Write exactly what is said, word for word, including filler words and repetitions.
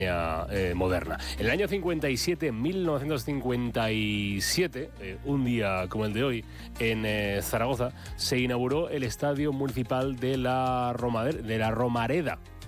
Eh, moderna. En el año cincuenta y siete, mil novecientos cincuenta y siete, eh, un día como el de hoy, en eh, Zaragoza, se inauguró el Estadio Municipal de la, Romader- de la Romareda.